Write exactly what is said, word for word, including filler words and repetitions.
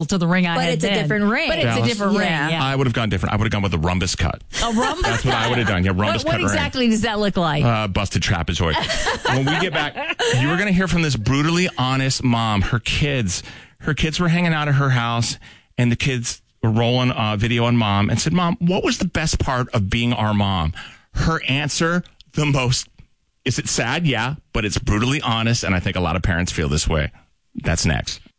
to the ring I But had it's a then. different ring. But it's Dallas? a different Yeah. ring. Yeah. I would have gone different. I would have gone with a rhombus cut. A rhombus That's what I would have done. Yeah, rhombus What, what cut ring. exactly does that look like? Uh, busted trapezoid. When we get back, you were going to hear from this brutally honest mom. Her kids, her kids were hanging out at her house, and the kids were rolling uh, video on mom and said, "Mom, what was the best part of being our mom?" Her answer, the most, is it sad? Yeah, but it's brutally honest, and I think a lot of parents feel this way. That's next.